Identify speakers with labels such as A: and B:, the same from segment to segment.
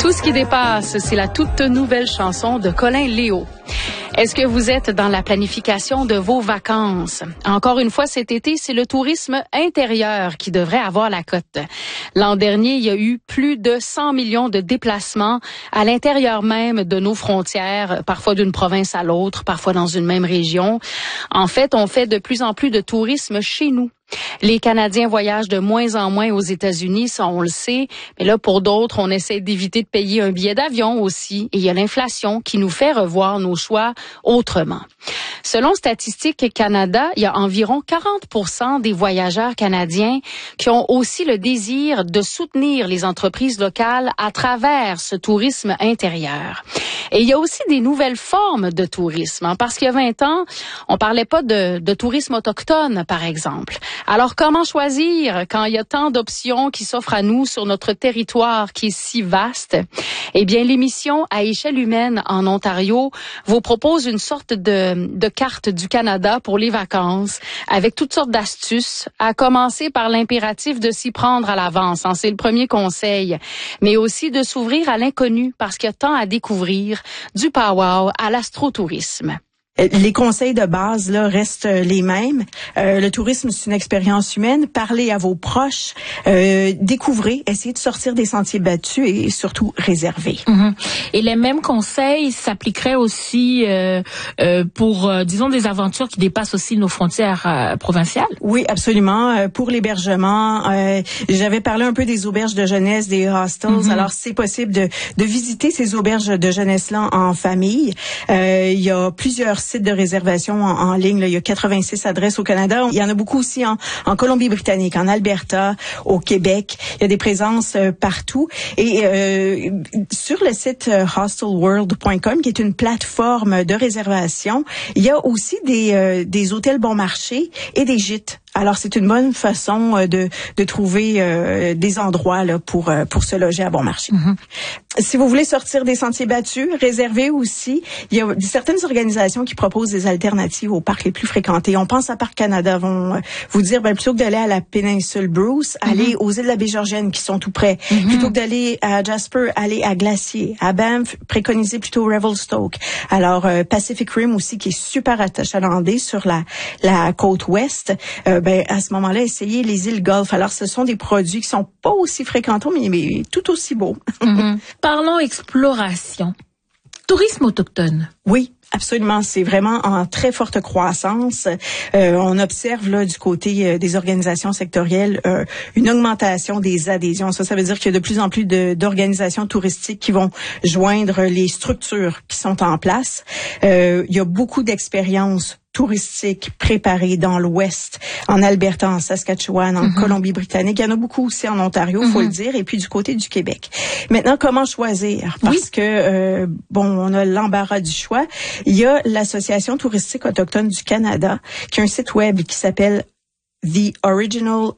A: Tout ce qui dépasse, c'est la toute nouvelle chanson de Colin Léo. Est-ce que vous êtes dans la planification de vos vacances? Encore une fois, cet été, c'est le tourisme intérieur qui devrait avoir la cote. L'an dernier, il y a eu plus de 100 millions de déplacements à l'intérieur même de nos frontières, parfois d'une province à l'autre, parfois dans une même région. En fait, on fait de plus en plus de tourisme chez nous. Les Canadiens voyagent de moins en moins aux États-Unis, ça on le sait. Mais là, pour d'autres, on essaie d'éviter de payer un billet d'avion aussi. Et il y a l'inflation qui nous fait revoir nos choix autrement. Selon Statistique Canada, il y a environ 40% des voyageurs canadiens qui ont aussi le désir de soutenir les entreprises locales à travers ce tourisme intérieur. Et il y a aussi des nouvelles formes de tourisme, parce qu'il y a 20 ans, on parlait pas de tourisme autochtone, par exemple. Alors, comment choisir quand il y a tant d'options qui s'offrent à nous sur notre territoire qui est si vaste? Eh bien, l'émission À échelle humaine en Ontario vous propose une sorte de carte du Canada pour les vacances, avec toutes sortes d'astuces, à commencer par l'impératif de s'y prendre à l'avance. C'est le premier conseil. Mais aussi de s'ouvrir à l'inconnu, parce qu'il y a tant à découvrir, du powwow à l'astrotourisme.
B: Les conseils de base là restent les mêmes. Le tourisme, c'est une expérience humaine. Parlez à vos proches, découvrez, essayez de sortir des sentiers battus et surtout réservez.
C: Mm-hmm. Et les mêmes conseils s'appliqueraient aussi pour, disons, des aventures qui dépassent aussi nos frontières provinciales?
B: Oui, absolument. Pour l'hébergement, j'avais parlé un peu des auberges de jeunesse, des hostels. Mm-hmm. Alors, c'est possible de visiter ces auberges de jeunesse-là en famille. Il y a plusieurs sites de réservation en ligne. Là. Il y a 86 adresses au Canada. Il y en a beaucoup aussi en Colombie-Britannique, en Alberta, au Québec. Il y a des présences partout. Et sur le site hostelworld.com, qui est une plateforme de réservation, il y a aussi des hôtels bon marché et des gîtes. Alors, c'est une bonne façon de trouver des endroits là pour se loger à bon marché. Mm-hmm. Si vous voulez sortir des sentiers battus, réservez aussi. Il y a certaines organisations qui proposent des alternatives aux parcs les plus fréquentés. On pense à Parc Canada, vont vous dire, plutôt que d'aller à la péninsule Bruce, mm-hmm. allez aux îles de la Baie-Georgienne qui sont tout près. Mm-hmm. Plutôt que d'aller à Jasper, allez à Glacier. À Banff, préconisez plutôt Revelstoke. Alors, Pacific Rim aussi, qui est super achalandé sur la côte ouest. À ce moment-là, essayez les îles Golfe. Alors, ce sont des produits qui sont pas aussi fréquentés, mais tout aussi beaux.
C: Mm-hmm. Parlons exploration. Tourisme autochtone.
B: Oui. Absolument, c'est vraiment en très forte croissance. On observe là du côté des organisations sectorielles une augmentation des adhésions. Ça veut dire qu'il y a de plus en plus d'organisations touristiques qui vont joindre les structures qui sont en place. Il y a beaucoup d'expériences touristiques préparées dans l'Ouest, en Alberta, en Saskatchewan, en Colombie-Britannique. Il y en a beaucoup aussi en Ontario, faut le dire, et puis du côté du Québec. Maintenant, comment choisir? Parce que, on a l'embarras du choix. Il y a l'Association touristique autochtone du Canada, qui a un site web qui s'appelle The Original.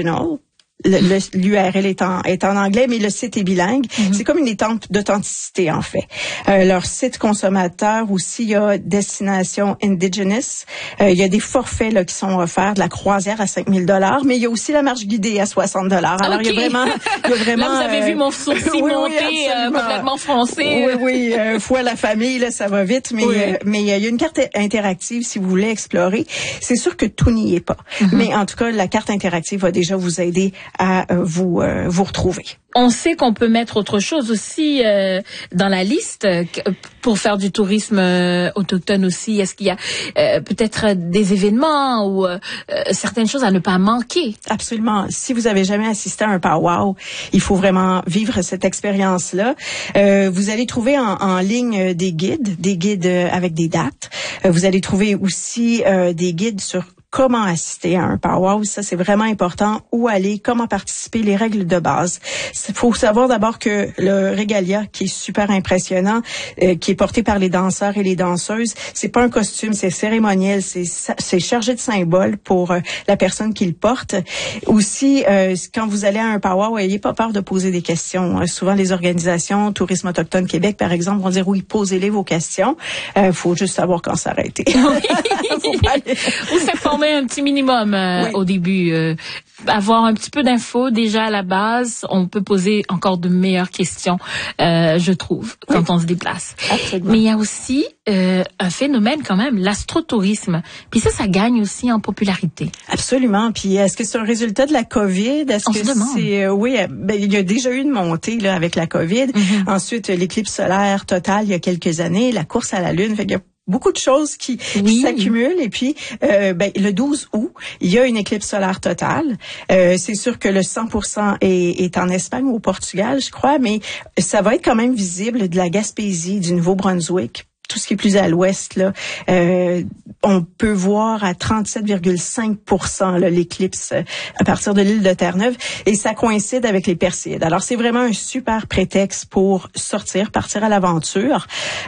B: L'URL est en anglais, mais le site est bilingue. Mm-hmm. C'est comme une étampe d'authenticité, en fait. Leur site consommateur aussi, il y a Destination Indigenous. Il y a des forfaits là qui sont offerts, de la croisière à 5 000 $, mais il y a aussi la marche guidée à 60 $. Alors,
C: okay. il y a vraiment... Là, vous avez vu mon sourcil monter complètement foncé.
B: Oui, fois la famille, là, ça va vite, mais il y a une carte interactive si vous voulez explorer. C'est sûr que tout n'y est pas. Mm-hmm. Mais en tout cas, la carte interactive va déjà vous aider à vous retrouver.
C: On sait qu'on peut mettre autre chose aussi dans la liste pour faire du tourisme autochtone aussi. Est-ce qu'il y a peut-être des événements ou certaines choses à ne pas manquer?
B: Absolument. Si vous avez jamais assisté à un powwow, il faut vraiment vivre cette expérience-là. Vous allez trouver en ligne des guides avec des dates. Vous allez trouver aussi des guides sur comment assister à un powwow, ça c'est vraiment important. Où aller, comment participer, les règles de base. Il faut savoir d'abord que le regalia, qui est super impressionnant, qui est porté par les danseurs et les danseuses, c'est pas un costume, c'est cérémoniel, c'est chargé de symboles pour la personne qui le porte. Aussi, quand vous allez à un powwow, ayez pas peur de poser des questions. Souvent, les organisations Tourisme autochtone Québec, par exemple, vont dire oui, posez-les vos questions. Faut juste savoir quand s'arrêter.
C: Ou se former met un petit minimum au début. Avoir un petit peu d'infos déjà à la base, on peut poser encore de meilleures questions, je trouve, quand on se déplace.
B: Absolument.
C: Mais il y a aussi un phénomène quand même, l'astrotourisme. Puis ça gagne aussi en popularité.
B: Absolument. Puis est-ce que c'est un résultat de la COVID?
C: On se demande.
B: Oui, il y a déjà eu une montée là avec la COVID.
C: Mm-hmm.
B: Ensuite, l'éclipse solaire totale il y a quelques années, la course à la Lune. Fait qu'il y a beaucoup de choses qui s'accumulent. Et puis, le 12 août, il y a une éclipse solaire totale. C'est sûr que le 100% est en Espagne ou au Portugal, je crois, mais ça va être quand même visible de la Gaspésie, du Nouveau-Brunswick. Tout ce qui est plus à l'ouest, là, on peut voir à 37,5% là, l'éclicse à partir de l'île de Terre-Neuve, et ça coïncide avec les Perséides. Alors, c'est vraiment un super prétexte pour sortir, partir à l'aventure.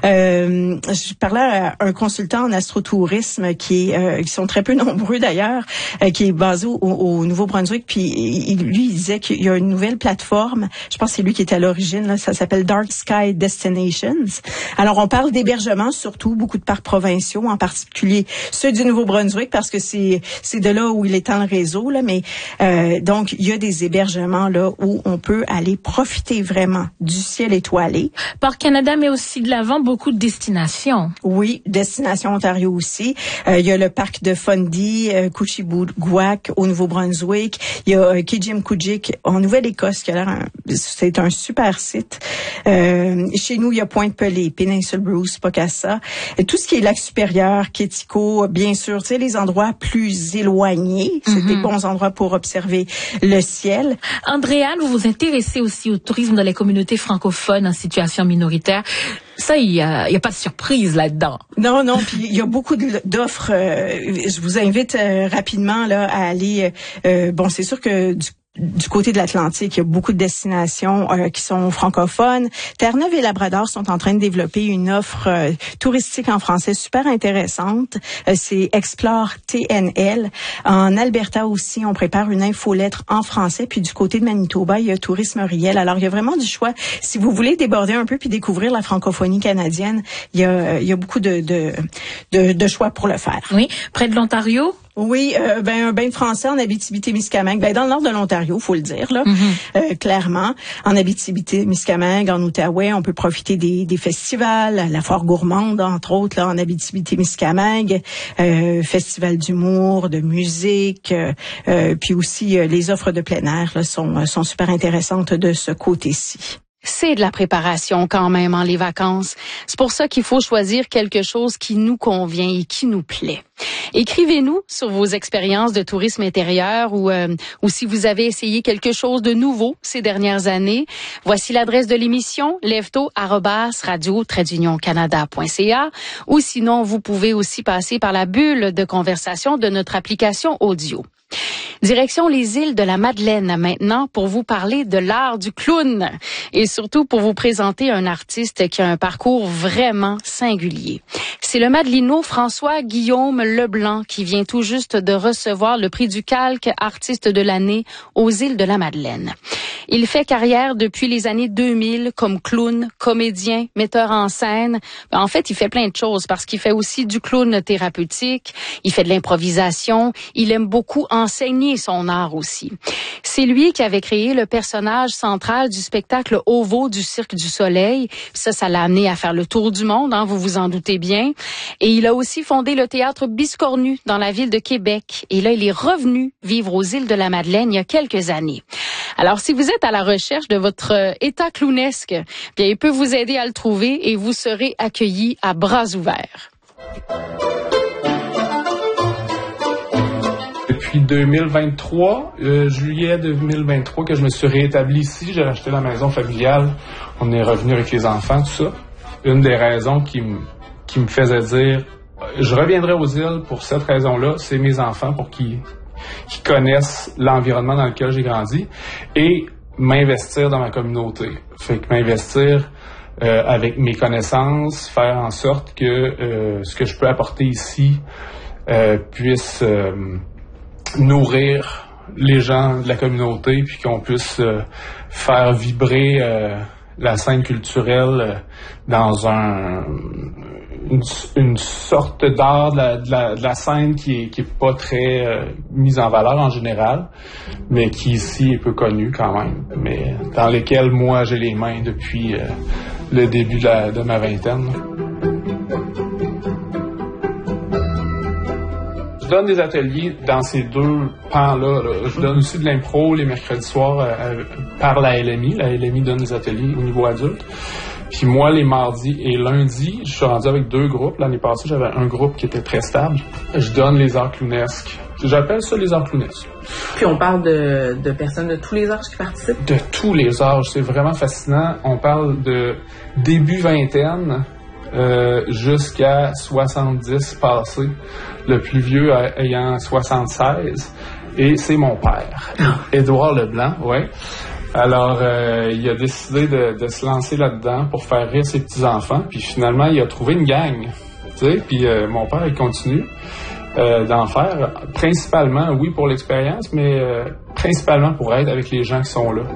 B: Je parlais à un consultant en astrotourisme qui sont très peu nombreux d'ailleurs, qui est basé au Nouveau-Brunswick, puis lui, il disait qu'il y a une nouvelle plateforme, je pense que c'est lui qui est à l'origine, là, ça s'appelle Dark Sky Destinations. Alors, on parle d'hébergement, surtout beaucoup de parcs provinciaux, en particulier ceux du Nouveau-Brunswick, parce que c'est de là où il étend le réseau, là. Mais donc il y a des hébergements là où on peut aller profiter vraiment du ciel étoilé.
C: Parc Canada met aussi de l'avant beaucoup de destinations.
B: Oui, Destination Ontario aussi. Il y a le parc de Fundy, Couchibouguac au Nouveau-Brunswick. Il y a Kijimkujik en Nouvelle-Écosse, qui a l'air c'est un super site. Chez nous, il y a Pointe-Pelée, Péninsule Bruce, Pocassa. Et tout ce qui est lac supérieur, Quetico, bien sûr, tu sais, les endroits plus éloignés, c'est des bons endroits pour observer le ciel.
C: Andréane, vous vous intéressez aussi au tourisme dans les communautés francophones en situation minoritaire. Ça, il y a pas de surprise là-dedans.
B: Non, puis il y a beaucoup d'offres. Je vous invite rapidement là à aller. C'est sûr que du côté de l'Atlantique, il y a beaucoup de destinations qui sont francophones. Terre-Neuve et Labrador sont en train de développer une offre touristique en français super intéressante. C'est Explore TNL. En Alberta aussi, on prépare une infolettre en français. Puis du côté de Manitoba, il y a Tourisme Riel. Alors, il y a vraiment du choix. Si vous voulez déborder un peu puis découvrir la francophonie canadienne, il y a beaucoup de choix pour le faire.
C: Oui, près de l'Ontario.
B: Oui, un bain de français en Abitibi-Témiscamingue, dans le nord de l'Ontario, faut le dire là, clairement. En Abitibi-Témiscamingue, en Outaouais, on peut profiter des festivals, la foire gourmande entre autres là en Abitibi-Témiscamingue, festival d'humour, de musique, puis aussi les offres de plein air là sont super intéressantes de ce côté-ci.
A: C'est de la préparation quand même en les vacances. C'est pour ça qu'il faut choisir quelque chose qui nous convient et qui nous plaît. Écrivez-nous sur vos expériences de tourisme intérieur ou si vous avez essayé quelque chose de nouveau ces dernières années. Voici l'adresse de l'émission, lefto@radio-canada.ca, ou sinon vous pouvez aussi passer par la bulle de conversation de notre application audio. Direction les îles de la Madeleine maintenant pour vous parler de l'art du clown et surtout pour vous présenter un artiste qui a un parcours vraiment singulier. C'est le Madelino François-Guillaume Leblanc qui vient tout juste de recevoir le prix du Calque artiste de l'année aux îles de la Madeleine. Il fait carrière depuis les années 2000 comme clown, comédien, metteur en scène. En fait, il fait plein de choses parce qu'il fait aussi du clown thérapeutique, il fait de l'improvisation, il aime beaucoup enseigner son art aussi. C'est lui qui avait créé le personnage central du spectacle OVO du Cirque du Soleil. Ça l'a amené à faire le tour du monde, vous vous en doutez bien. Et il a aussi fondé le théâtre Biscornu dans la ville de Québec. Et là, il est revenu vivre aux îles de la Madeleine il y a quelques années. Alors, si vous êtes à la recherche de votre état clownesque, bien, il peut vous aider à le trouver et vous serez accueillis à bras ouverts.
D: Depuis 2023, juillet 2023, que je me suis réétabli ici, j'ai acheté la maison familiale, on est revenu avec les enfants, tout ça. Une des raisons qui me faisait dire, je reviendrai aux îles pour cette raison-là, c'est mes enfants pour qui connaissent l'environnement dans lequel j'ai grandi et m'investir dans ma communauté. Fait que m'investir avec mes connaissances, faire en sorte que ce que je peux apporter ici puisse nourrir les gens de la communauté puis qu'on puisse faire vibrer la scène culturelle dans une sorte d'art de la scène qui est pas très mise en valeur en général, mais qui ici est peu connue quand même, mais dans lesquelles moi j'ai les mains depuis le début de ma vingtaine. Je donne des ateliers dans ces deux pans-là. Je donne aussi de l'impro les mercredis soirs par la LMI. La LMI donne des ateliers au niveau adulte. Puis moi, les mardis et lundis, je suis rendu avec 2 groupes. L'année passée, j'avais un groupe qui était très stable. Je donne les arts clownesques. J'appelle ça les arts clownesques.
E: Puis on parle de personnes de tous les âges qui participent? De
D: tous les âges. C'est vraiment fascinant. On parle de début vingtaine jusqu'à 70 passés. Le plus vieux ayant 76. Et c'est mon père, Édouard Leblanc, ouais. Alors, il a décidé de se lancer là-dedans pour faire rire ses petits-enfants. Puis finalement, il a trouvé une gang. Tu sais, puis mon père, il continue d'en faire. Principalement, oui, pour l'expérience, mais principalement pour être avec les gens qui sont là.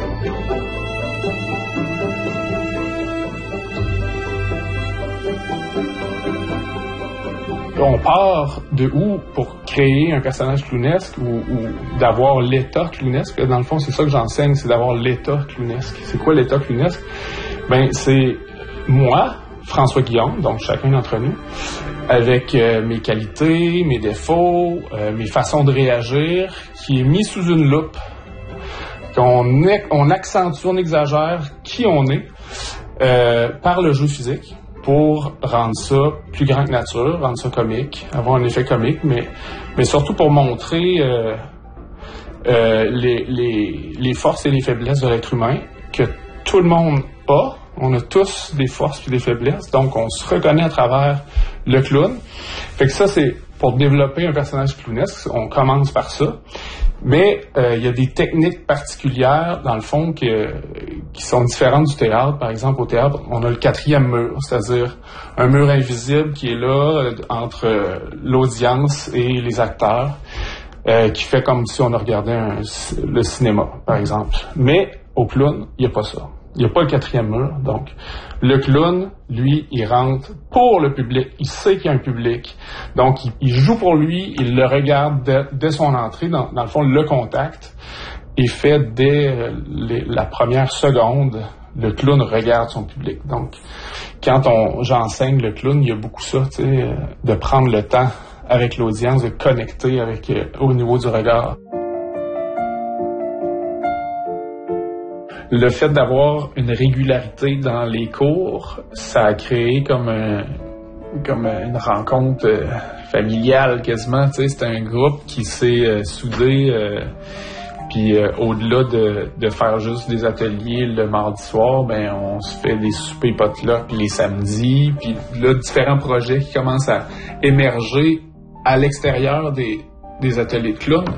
D: On part de où pour créer un personnage clownesque ou d'avoir l'état clownesque? Dans le fond, c'est ça que j'enseigne, c'est d'avoir l'état clownesque. C'est quoi l'état clownesque? Ben, c'est moi, François Guillaume, donc chacun d'entre nous, avec mes qualités, mes défauts, mes façons de réagir, qui est mis sous une loupe. On accentue, on exagère qui on est par le jeu physique, pour rendre ça plus grand que nature, rendre ça comique, avoir un effet comique, mais surtout pour montrer les forces et les faiblesses de l'être humain que tout le monde a. On a tous des forces et des faiblesses, donc on se reconnaît à travers le clown. Fait que ça, c'est pour développer un personnage clownesque, on commence par ça. Mais il y a des techniques particulières, dans le fond, qui sont différentes du théâtre. Par exemple, au théâtre, on a le 4e mur, c'est-à-dire un mur invisible qui est là entre l'audience et les acteurs, qui fait comme si on regardait le cinéma, par exemple. Mais au clown, il n'y a pas ça. Il n'y a pas le 4e mur. Donc, le clown, lui, il rentre pour le public. Il sait qu'il y a un public. Donc, il joue pour lui. Il le regarde dès son entrée. Dans le fond, le contact est fait dès la première seconde. Le clown regarde son public. Donc, quand j'enseigne le clown, il y a beaucoup ça, tu sais, de prendre le temps avec l'audience, de connecter au niveau du regard. Le fait d'avoir une régularité dans les cours, ça a créé comme une rencontre familiale quasiment. Tu sais, c'est un groupe qui s'est soudé. Puis au-delà de faire juste des ateliers le mardi soir, ben on se fait des soupers potluck les samedis. Puis là, différents projets qui commencent à émerger à l'extérieur des ateliers de clown.